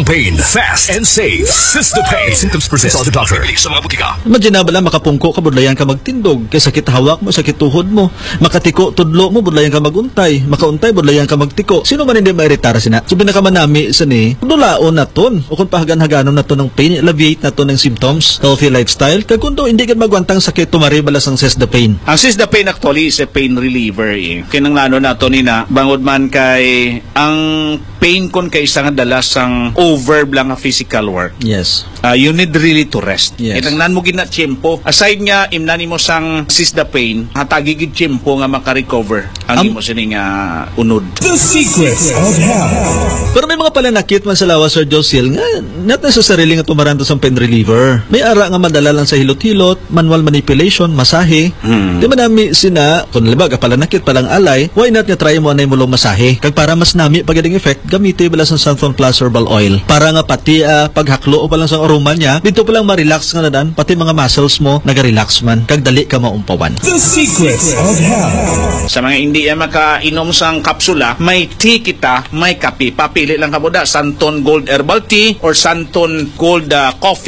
Pain. Fast and safe. Sistapain. Symptoms persist. Consult the doctor. Sa mga butika. Imagine na bala makapungko ka budlayan ka magtindog kay sakit hawak mo, sakit tuhod mo, makatiko tudlo mo budlayan ka maguntay, makauntay budlayan ka magtiko. Sino man hindi mairitara sina? So pinakamanami sa ni dulaon naton o kung pahagan-haganon naton ng pain, alleviate naton ng symptoms, healthy lifestyle. Kag kundo hindi ka magwantang sakit tumari balas ang Sistapain. Ang Sistapain actually is a pain reliever eh. Kinanglano nato ni na bangod man kay ang pain kon kay isang dalas ang overb lang a physical work. Yes. You need really to rest. Yes. Itangnan mo gina tiyempo. Aside nga imnani mo sang Sistapain, hatagigid tiyempo nga maka-recover ang imo sining unod. The secrets of health. Pero may mga palanakit man sa lawas, Sir Josil, nga not necessarily nga tumaranto sa pain reliever. May ara nga madala lang sa hilot-hilot, manual manipulation, masahe. Di man nami sina, kung libag, palanakit palang alay, why not nga try mo anay mulong masahe? Kag para mas nami pagdating effect, gamiti bala sa Santon Plus Herbal Oil. Para nga pati paghaklo o palang sa aroma niya, dito palang ma-relax nga na dan, pati mga muscles mo, naga-relax man, kag dali ka maumpawan. The secrets of health. Sa mga hindi makainom sang kapsula, may tea kita, may kape. Papili lang ka mo da, Santon Gold Herbal Tea or Santon Gold Coffee.